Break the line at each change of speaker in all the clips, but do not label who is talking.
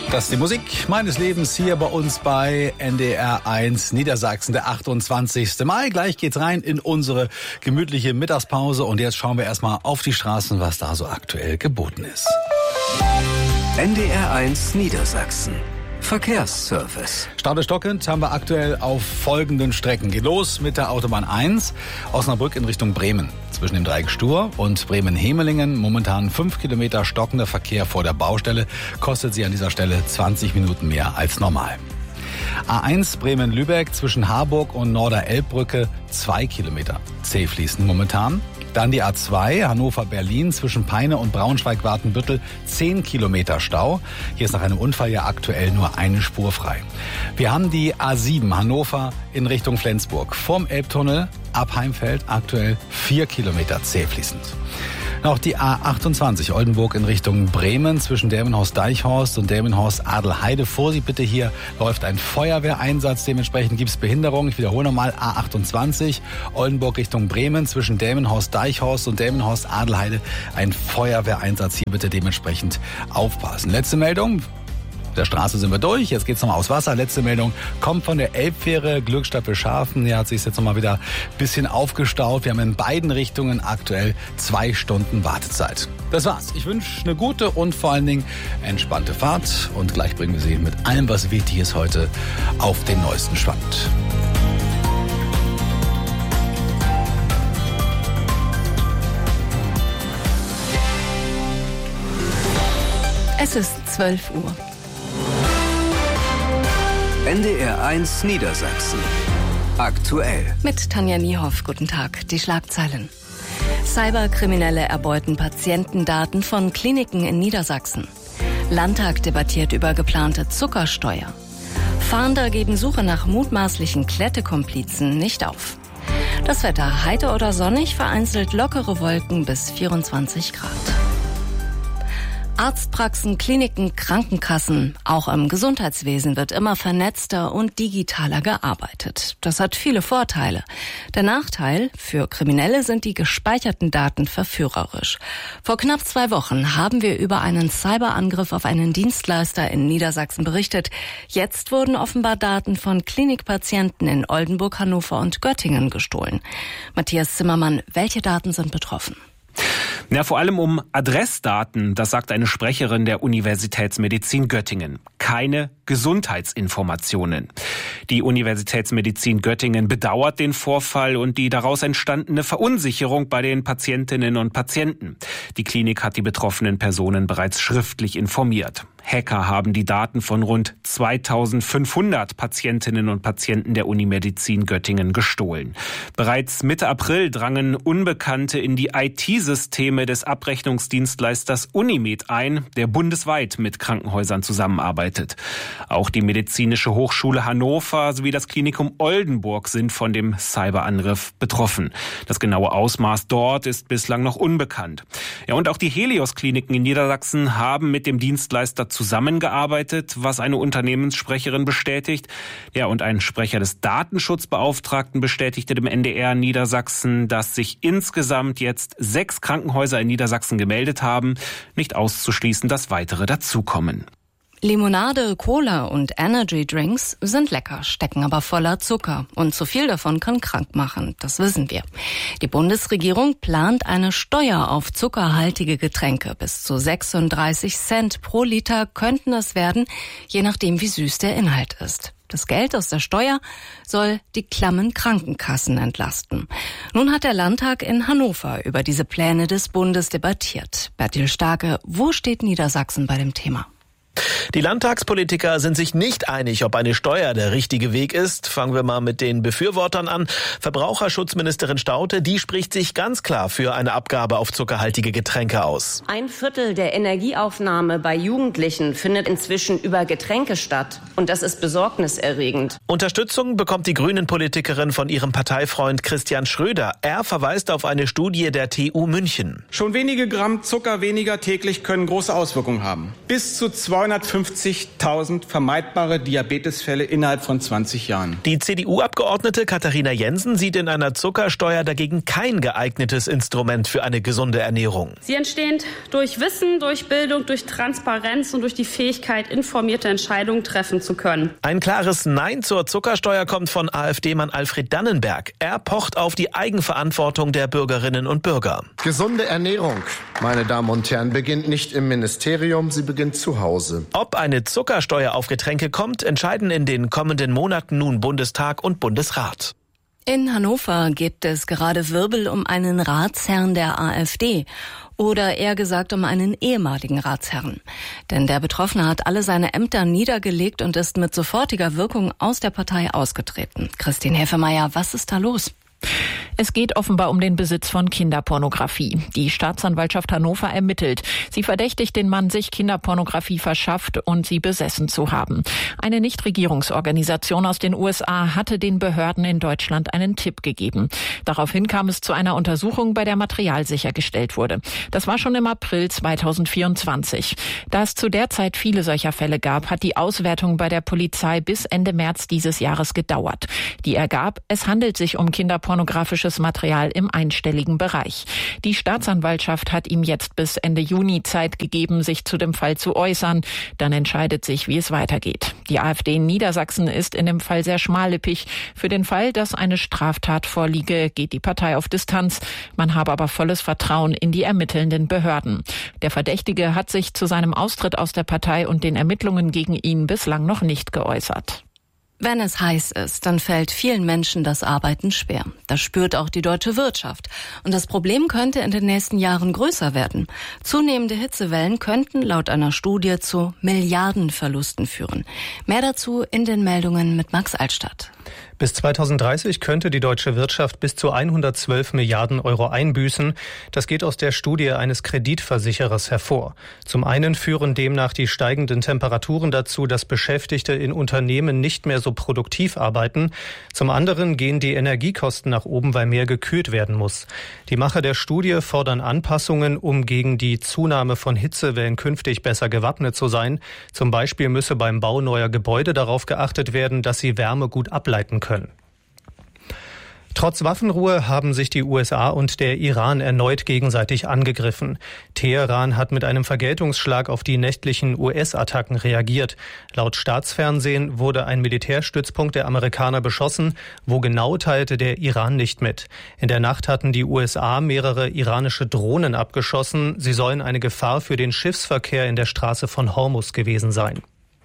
Das ist die Musik meines Lebens hier bei uns bei NDR 1 Niedersachsen, der 28. Mai. Gleich geht's rein in unsere gemütliche Mittagspause und jetzt schauen wir erstmal auf die Straßen, was da so aktuell geboten ist.
NDR 1 Niedersachsen. Verkehrsservice.
Staudestockend haben wir aktuell auf folgenden Strecken. Geht los mit der Autobahn 1, Osnabrück in Richtung Bremen. Zwischen dem Dreieck Stur und Bremen-Hemelingen momentan 5 Kilometer stockender Verkehr vor der Baustelle. Kostet sie an dieser Stelle 20 Minuten mehr als normal. A1 Bremen-Lübeck zwischen Harburg und Norder-Elbbrücke 2 Kilometer zäh fließen momentan. Dann die A2 Hannover-Berlin zwischen Peine und Braunschweig-Watenbüttel 10 Kilometer Stau. Hier ist nach einem Unfall ja aktuell nur eine Spur frei. Wir haben die A7 Hannover in Richtung Flensburg. Vorm Elbtunnel ab Heimfeld aktuell 4 Kilometer zäh fließend. Noch die A28 Oldenburg in Richtung Bremen zwischen Delmenhorst-Deichhorst und Delmenhorst-Adelheide. Vorsicht bitte, hier läuft ein Feuerwehreinsatz. Dementsprechend gibt es Behinderung. Ich wiederhole nochmal, A28 Oldenburg Richtung Bremen zwischen Delmenhorst-Deichhorst und Delmenhorst-Adelheide. Ein Feuerwehreinsatz. Hier bitte dementsprechend aufpassen. Letzte Meldung. Der Straße sind wir durch. Jetzt geht's nochmal aufs Wasser. Letzte Meldung kommt von der Elbfähre Glückstadt Wilschafen. Hier hat sich jetzt nochmal wieder ein bisschen aufgestaut. Wir haben in beiden Richtungen aktuell 2 Stunden Wartezeit. Das war's. Ich wünsche eine gute und vor allen Dingen entspannte Fahrt. Und gleich bringen wir Sie mit allem, was wichtig ist, heute auf den neuesten Stand.
Es ist 12 Uhr.
NDR 1 Niedersachsen. Aktuell.
Mit Tanja Niehoff, guten Tag. Die Schlagzeilen. Cyberkriminelle erbeuten Patientendaten von Kliniken in Niedersachsen. Landtag debattiert über geplante Zuckersteuer. Fahnder geben Suche nach mutmaßlichen Klettekomplizen nicht auf. Das Wetter heiter oder sonnig, vereinzelt lockere Wolken bis 24 Grad. Arztpraxen, Kliniken, Krankenkassen, auch im Gesundheitswesen wird immer vernetzter und digitaler gearbeitet. Das hat viele Vorteile. Der Nachteil: für Kriminelle sind die gespeicherten Daten verführerisch. Vor knapp 2 Wochen haben wir über einen Cyberangriff auf einen Dienstleister in Niedersachsen berichtet. Jetzt wurden offenbar Daten von Klinikpatienten in Oldenburg, Hannover und Göttingen gestohlen. Matthias Zimmermann, welche Daten sind betroffen?
Ja, vor allem um Adressdaten, das sagt eine Sprecherin der Universitätsmedizin Göttingen. Keine Gesundheitsinformationen. Die Universitätsmedizin Göttingen bedauert den Vorfall und die daraus entstandene Verunsicherung bei den Patientinnen und Patienten. Die Klinik hat die betroffenen Personen bereits schriftlich informiert. Hacker haben die Daten von rund 2500 Patientinnen und Patienten der Unimedizin Göttingen gestohlen. Bereits Mitte April drangen Unbekannte in die IT-Systeme des Abrechnungsdienstleisters Unimed ein, der bundesweit mit Krankenhäusern zusammenarbeitet. Auch die Medizinische Hochschule Hannover sowie das Klinikum Oldenburg sind von dem Cyberangriff betroffen. Das genaue Ausmaß dort ist bislang noch unbekannt. Ja, und auch die Helios-Kliniken in Niedersachsen haben mit dem Dienstleister zusammengearbeitet, was eine Unternehmenssprecherin bestätigt. Ja, und ein Sprecher des Datenschutzbeauftragten bestätigte dem NDR Niedersachsen, dass sich insgesamt jetzt 6 Krankenhäuser in Niedersachsen gemeldet haben. Nicht auszuschließen, dass weitere dazukommen.
Limonade, Cola und Energy Drinks sind lecker, stecken aber voller Zucker. Und zu viel davon kann krank machen, das wissen wir. Die Bundesregierung plant eine Steuer auf zuckerhaltige Getränke. Bis zu 36 Cent pro Liter könnten es werden, je nachdem wie süß der Inhalt ist. Das Geld aus der Steuer soll die klammen Krankenkassen entlasten. Nun hat der Landtag in Hannover über diese Pläne des Bundes debattiert. Bertil Starke, wo steht Niedersachsen bei dem Thema?
Die Landtagspolitiker sind sich nicht einig, ob eine Steuer der richtige Weg ist. Fangen wir mal mit den Befürwortern an. Verbraucherschutzministerin Staudte, die spricht sich ganz klar für eine Abgabe auf zuckerhaltige Getränke aus.
1/4 der Energieaufnahme bei Jugendlichen findet inzwischen über Getränke statt. Und das ist besorgniserregend.
Unterstützung bekommt die Grünen-Politikerin von ihrem Parteifreund Christian Schröder. Er verweist auf eine Studie der TU München.
Schon wenige Gramm Zucker weniger täglich können große Auswirkungen haben. Bis zu 250.000 vermeidbare Diabetesfälle innerhalb von 20 Jahren.
Die CDU-Abgeordnete Katharina Jensen sieht in einer Zuckersteuer dagegen kein geeignetes Instrument für eine gesunde Ernährung.
Sie entstehen durch Wissen, durch Bildung, durch Transparenz und durch die Fähigkeit, informierte Entscheidungen treffen zu können.
Ein klares Nein zur Zuckersteuer kommt von AfD-Mann Alfred Dannenberg. Er pocht auf die Eigenverantwortung der Bürgerinnen und Bürger.
Gesunde Ernährung, meine Damen und Herren, beginnt nicht im Ministerium, sie beginnt zu Hause.
Ob eine Zuckersteuer auf Getränke kommt, entscheiden in den kommenden Monaten nun Bundestag und Bundesrat.
In Hannover gibt es gerade Wirbel um einen Ratsherrn der AfD. Oder eher gesagt um einen ehemaligen Ratsherrn. Denn der Betroffene hat alle seine Ämter niedergelegt und ist mit sofortiger Wirkung aus der Partei ausgetreten. Christine Hefemeyer, was ist da los?
Es geht offenbar um den Besitz von Kinderpornografie. Die Staatsanwaltschaft Hannover ermittelt. Sie verdächtigt den Mann, sich Kinderpornografie verschafft und sie besessen zu haben. Eine Nichtregierungsorganisation aus den USA hatte den Behörden in Deutschland einen Tipp gegeben. Daraufhin kam es zu einer Untersuchung, bei der Material sichergestellt wurde. Das war schon im April 2024. Da es zu der Zeit viele solcher Fälle gab, hat die Auswertung bei der Polizei bis Ende März dieses Jahres gedauert. Die ergab, es handelt sich um kinderpornografisches Material im einstelligen Bereich. Die Staatsanwaltschaft hat ihm jetzt bis Ende Juni Zeit gegeben, sich zu dem Fall zu äußern. Dann entscheidet sich, wie es weitergeht. Die AfD in Niedersachsen ist in dem Fall sehr schmallippig. Für den Fall, dass eine Straftat vorliege, geht die Partei auf Distanz. Man habe aber volles Vertrauen in die ermittelnden Behörden. Der Verdächtige hat sich zu seinem Austritt aus der Partei und den Ermittlungen gegen ihn bislang noch nicht geäußert.
Wenn es heiß ist, dann fällt vielen Menschen das Arbeiten schwer. Das spürt auch die deutsche Wirtschaft. Und das Problem könnte in den nächsten Jahren größer werden. Zunehmende Hitzewellen könnten laut einer Studie zu Milliardenverlusten führen. Mehr dazu in den Meldungen mit Max Altstadt.
Bis 2030 könnte die deutsche Wirtschaft bis zu 112 Milliarden Euro einbüßen. Das geht aus der Studie eines Kreditversicherers hervor. Zum einen führen demnach die steigenden Temperaturen dazu, dass Beschäftigte in Unternehmen nicht mehr so produktiv arbeiten. Zum anderen gehen die Energiekosten nach oben, weil mehr gekühlt werden muss. Die Macher der Studie fordern Anpassungen, um gegen die Zunahme von Hitzewellen künftig besser gewappnet zu sein. Zum Beispiel müsse beim Bau neuer Gebäude darauf geachtet werden, dass sie Wärme gut ableiten können. Trotz Waffenruhe haben sich die USA und der Iran erneut gegenseitig angegriffen. Teheran hat mit einem Vergeltungsschlag auf die nächtlichen US-Attacken reagiert. Laut Staatsfernsehen wurde ein Militärstützpunkt der Amerikaner beschossen. Wo genau, teilte der Iran nicht mit. In der Nacht hatten die USA mehrere iranische Drohnen abgeschossen. Sie sollen eine Gefahr für den Schiffsverkehr in der Straße von Hormuz gewesen sein.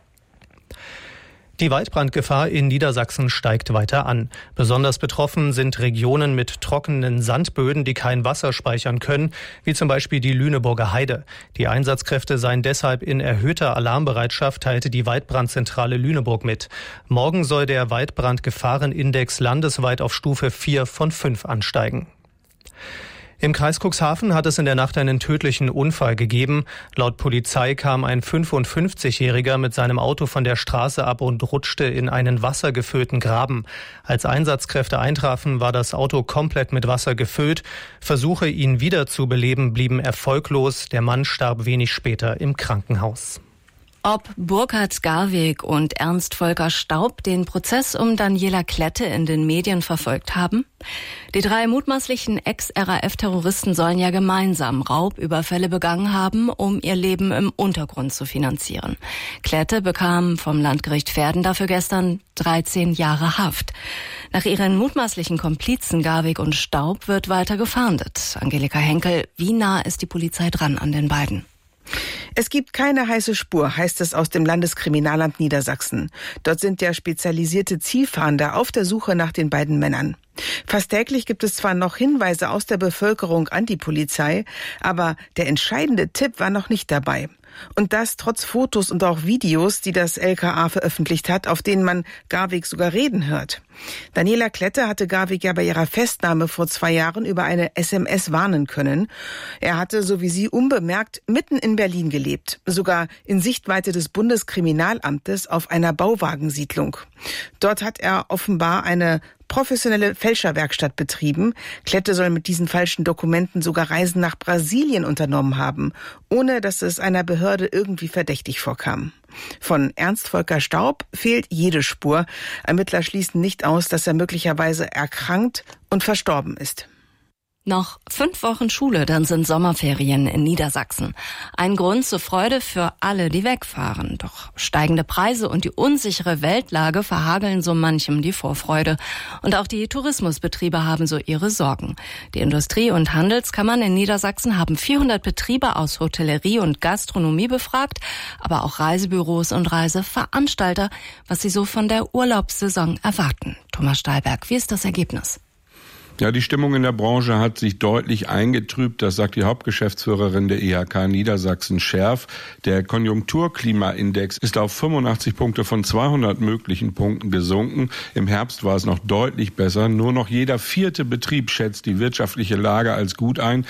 Die Waldbrandgefahr in Niedersachsen steigt weiter an. Besonders betroffen sind Regionen mit trockenen Sandböden, die kein Wasser speichern können, wie zum Beispiel die Lüneburger Heide. Die Einsatzkräfte seien deshalb in erhöhter Alarmbereitschaft, teilte die Waldbrandzentrale Lüneburg mit. Morgen soll der Waldbrandgefahrenindex landesweit auf Stufe 4 von 5 ansteigen. Im Kreis Cuxhaven hat es in der Nacht einen tödlichen Unfall gegeben. Laut Polizei kam ein 55-Jähriger mit seinem Auto von der Straße ab und rutschte in einen wassergefüllten Graben. Als Einsatzkräfte eintrafen, war das Auto komplett mit Wasser gefüllt. Versuche, ihn wiederzubeleben, blieben erfolglos. Der Mann starb wenig später im Krankenhaus.
Ob Burkhard Garweg und Ernst Volker Staub den Prozess um Daniela Klette in den Medien verfolgt haben? Die 3 mutmaßlichen Ex-RAF-Terroristen sollen ja gemeinsam Raubüberfälle begangen haben, um ihr Leben im Untergrund zu finanzieren. Klette bekam vom Landgericht Verden dafür gestern 13 Jahre Haft. Nach ihren mutmaßlichen Komplizen Garweg und Staub wird weiter gefahndet. Angelika Henkel, wie nah ist die Polizei dran an den beiden?
Es gibt keine heiße Spur, heißt es aus dem Landeskriminalamt Niedersachsen. Dort sind ja spezialisierte Zielfahnder auf der Suche nach den beiden Männern. Fast täglich gibt es zwar noch Hinweise aus der Bevölkerung an die Polizei, aber der entscheidende Tipp war noch nicht dabei. Und das trotz Fotos und auch Videos, die das LKA veröffentlicht hat, auf denen man Garwig sogar reden hört. Daniela Klette hatte Garwig ja bei ihrer Festnahme vor 2 Jahren über eine SMS warnen können. Er hatte, so wie sie, unbemerkt mitten in Berlin gelebt, sogar in Sichtweite des Bundeskriminalamtes auf einer Bauwagensiedlung. Dort hat er offenbar eine professionelle Fälscherwerkstatt betrieben. Klette soll mit diesen falschen Dokumenten sogar Reisen nach Brasilien unternommen haben, ohne dass es einer Behörde irgendwie verdächtig vorkam. Von Ernst Volker Staub fehlt jede Spur. Ermittler schließen nicht aus, dass er möglicherweise erkrankt und verstorben ist.
Noch 5 Wochen Schule, dann sind Sommerferien in Niedersachsen. Ein Grund zur Freude für alle, die wegfahren. Doch steigende Preise und die unsichere Weltlage verhageln so manchem die Vorfreude. Und auch die Tourismusbetriebe haben so ihre Sorgen. Die Industrie- und Handelskammern in Niedersachsen haben 400 Betriebe aus Hotellerie und Gastronomie befragt, aber auch Reisebüros und Reiseveranstalter, was sie so von der Urlaubssaison erwarten. Thomas Stahlberg, wie ist das Ergebnis?
Ja, die Stimmung in der Branche hat sich deutlich eingetrübt, das sagt die Hauptgeschäftsführerin der IHK Niedersachsen Scherf. Der Konjunkturklimaindex ist auf 85 Punkte von 200 möglichen Punkten gesunken. Im Herbst war es noch deutlich besser. Nur noch jeder 4. Betrieb schätzt die wirtschaftliche Lage als gut ein.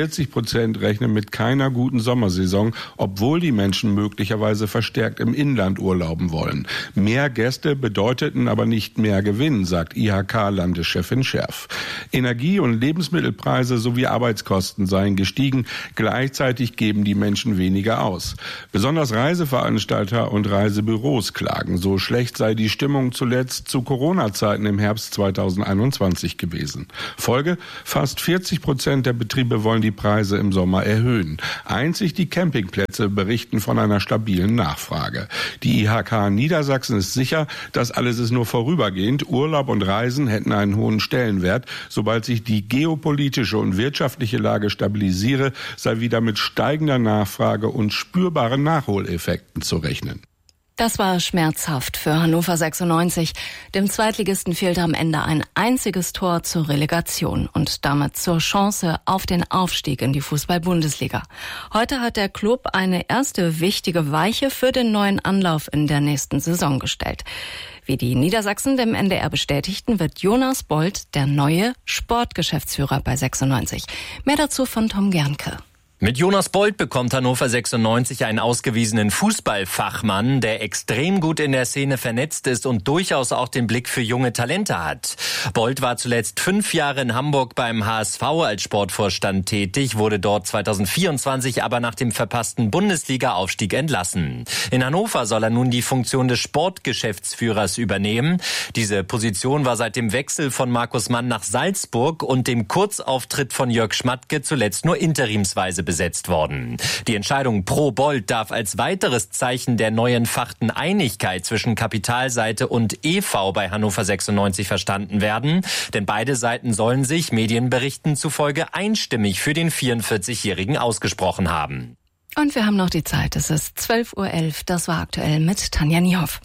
40% rechnen mit keiner guten Sommersaison, obwohl die Menschen möglicherweise verstärkt im Inland urlauben wollen. Mehr Gäste bedeuteten aber nicht mehr Gewinn, sagt IHK-Landeschefin Scherf. Energie- und Lebensmittelpreise sowie Arbeitskosten seien gestiegen. Gleichzeitig geben die Menschen weniger aus. Besonders Reiseveranstalter und Reisebüros klagen. So schlecht sei die Stimmung zuletzt zu Corona-Zeiten im Herbst 2021 gewesen. Folge: fast 40% der Betriebe wollen die Preise im Sommer erhöhen. Einzig die Campingplätze berichten von einer stabilen Nachfrage. Die IHK Niedersachsen ist sicher, das alles ist nur vorübergehend. Urlaub und Reisen hätten einen hohen Stellenwert. Sobald sich die geopolitische und wirtschaftliche Lage stabilisiere, sei wieder mit steigender Nachfrage und spürbaren Nachholeffekten zu rechnen.
Das war schmerzhaft für Hannover 96. Dem Zweitligisten fehlte am Ende ein einziges Tor zur Relegation und damit zur Chance auf den Aufstieg in die Fußball-Bundesliga. Heute hat der Klub eine erste wichtige Weiche für den neuen Anlauf in der nächsten Saison gestellt. Wie die Niedersachsen dem NDR bestätigten, wird Jonas Bold der neue Sportgeschäftsführer bei 96. Mehr dazu von Tom Gernke.
Mit Jonas Bold bekommt Hannover 96 einen ausgewiesenen Fußballfachmann, der extrem gut in der Szene vernetzt ist und durchaus auch den Blick für junge Talente hat. Bold war zuletzt 5 Jahre in Hamburg beim HSV als Sportvorstand tätig, wurde dort 2024 aber nach dem verpassten Bundesliga-Aufstieg entlassen. In Hannover soll er nun die Funktion des Sportgeschäftsführers übernehmen. Diese Position war seit dem Wechsel von Markus Mann nach Salzburg und dem Kurzauftritt von Jörg Schmatke zuletzt nur interimsweise besetzt worden. Die Entscheidung pro Bold darf als weiteres Zeichen der neu entfachten Einigkeit zwischen Kapitalseite und EV bei Hannover 96 verstanden werden, denn beide Seiten sollen sich Medienberichten zufolge einstimmig für den 44-Jährigen ausgesprochen haben.
Und wir haben noch die Zeit, es ist 12:11 Uhr, das war aktuell mit Tanja Niehoff.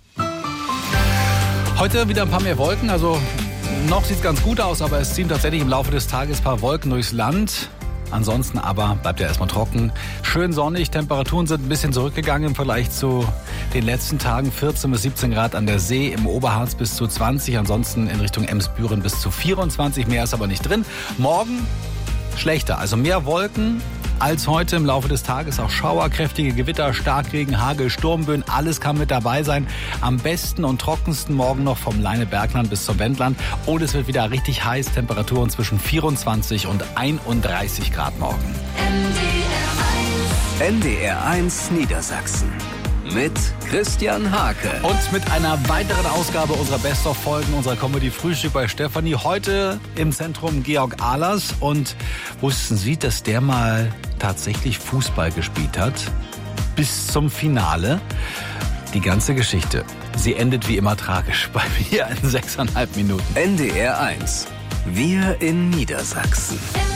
Heute wieder ein paar mehr Wolken, also noch sieht es ganz gut aus, aber es ziehen tatsächlich im Laufe des Tages ein paar Wolken durchs Land. Ansonsten aber bleibt ja erstmal trocken. Schön sonnig, Temperaturen sind ein bisschen zurückgegangen im Vergleich zu den letzten Tagen. 14 bis 17 Grad an der See, im Oberharz bis zu 20, ansonsten in Richtung Ems-Büren bis zu 24. Mehr ist aber nicht drin. Morgen schlechter, also mehr Wolken als heute im Laufe des Tages. Auch Schauer, kräftige Gewitter, Starkregen, Hagel, Sturmböen, alles kann mit dabei sein. Am besten und trockensten morgen noch vom Leine-Bergland bis zum Wendland. Und es wird wieder richtig heiß, Temperaturen zwischen 24 und 31 Grad morgen.
NDR1 Niedersachsen mit Christian Hake.
Und mit einer weiteren Ausgabe unserer Best-of-Folgen, unserer Comedy-Frühstück bei Stefanie. Heute im Zentrum Georg Ahlers. Und wussten Sie, dass der mal tatsächlich Fußball gespielt hat? Bis zum Finale. Die ganze Geschichte, sie endet wie immer tragisch bei mir in 6,5 Minuten.
NDR1. Wir in Niedersachsen.